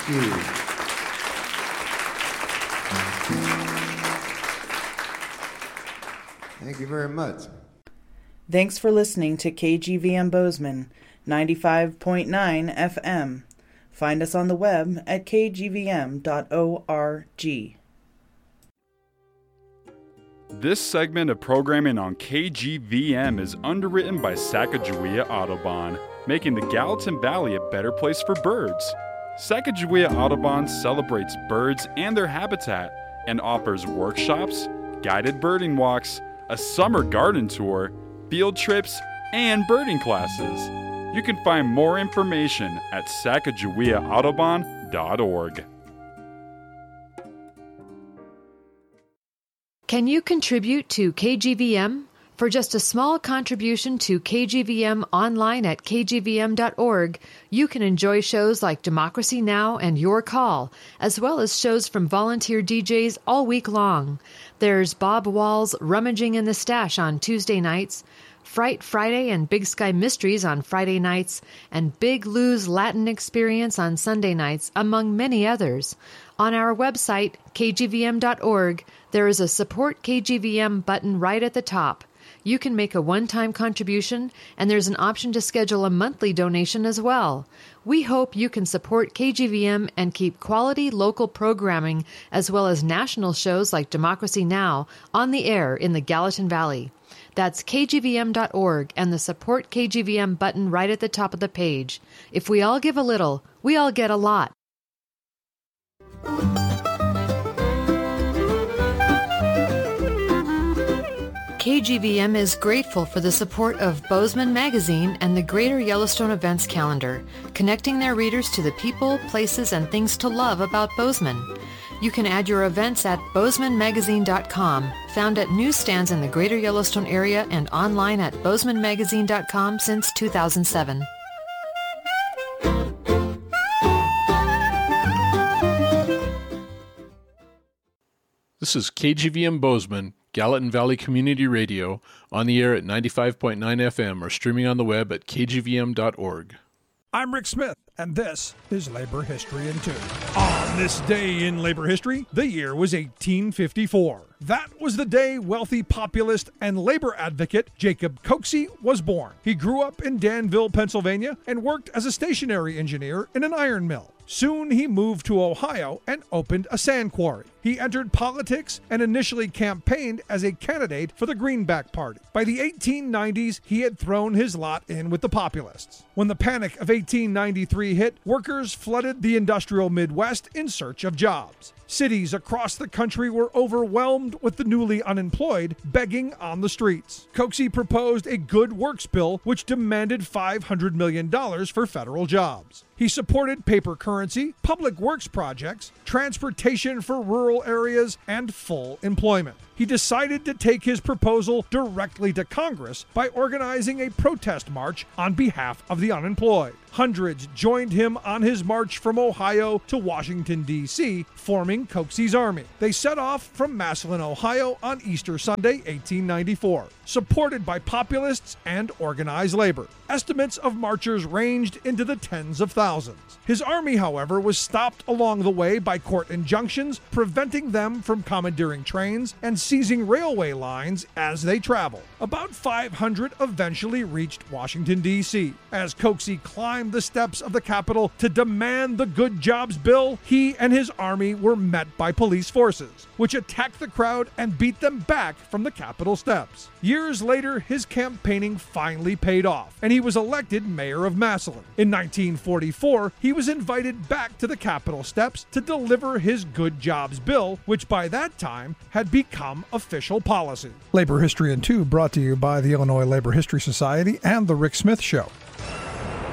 you. Thank you very much. Thanks for listening to KGVM Bozeman, 95.9 FM. Find us on the web at kgvm.org. This segment of programming on KGVM is underwritten by Sacagawea Audubon, making the Gallatin Valley a better place for birds. Sacagawea Audubon celebrates birds and their habitat and offers workshops, guided birding walks, a summer garden tour, field trips, and birding classes. You can find more information at sacagaweaaudubon.org. Can you contribute to KGVM? For just a small contribution to KGVM online at kgvm.org, you can enjoy shows like Democracy Now! And Your Call, as well as shows from volunteer DJs all week long. There's Bob Wall's Rummaging in the Stash on Tuesday nights, Fright Friday and Big Sky Mysteries on Friday nights, and Big Lou's Latin Experience on Sunday nights, among many others. On our website, kgvm.org, there is a Support KGVM button right at the top. You can make a one-time contribution, and there's an option to schedule a monthly donation as well. We hope you can support KGVM and keep quality local programming as well as national shows like Democracy Now! On the air in the Gallatin Valley. That's kgvm.org and the Support KGVM button right at the top of the page. If we all give a little, we all get a lot. KGVM is grateful for the support of Bozeman Magazine and the Greater Yellowstone Events Calendar, connecting their readers to the people, places, and things to love about Bozeman. You can add your events at bozemanmagazine.com, found at newsstands in the Greater Yellowstone area and online at bozemanmagazine.com since 2007. This is KGVM Bozeman, Gallatin Valley Community Radio, on the air at 95.9 FM or streaming on the web at kgvm.org. I'm Rick Smith, and this is Labor History in 2. On this day in labor history, the year was 1854. That was the day wealthy populist and labor advocate Jacob Coxey was born. He grew up in Danville, Pennsylvania, and worked as a stationary engineer in an iron mill. Soon he moved to Ohio and opened a sand quarry. He entered politics and initially campaigned as a candidate for the Greenback Party. By the 1890s, he had thrown his lot in with the populists. When the Panic of 1893 hit, workers flooded the industrial Midwest in search of jobs. Cities across the country were overwhelmed with the newly unemployed begging on the streets. Coxey proposed a good works bill which demanded $500 million for federal jobs. He supported paper currency, public works projects, transportation for rural areas, and full employment. He decided to take his proposal directly to Congress by organizing a protest march on behalf of the unemployed. Hundreds joined him on his march from Ohio to Washington, D.C., forming Coxey's Army. They set off from Massillon, Ohio on Easter Sunday, 1894, supported by populists and organized labor. Estimates of marchers ranged into the tens of thousands. His army, however, was stopped along the way by court injunctions, preventing them from commandeering trains and seizing railway lines as they traveled. About 500 eventually reached Washington, D.C. As Coxey climbed the steps of the Capitol to demand the Good Jobs Bill, he and his army were met by police forces, which attacked the crowd and beat them back from the Capitol steps. Years later, his campaigning finally paid off, and he was elected mayor of Massillon. In 1944, he was invited back to the Capitol steps to deliver his Good Jobs Bill, which by that time had become official policy. Labor History in 2 brought to you by the Illinois Labor History Society and The Rick Smith Show.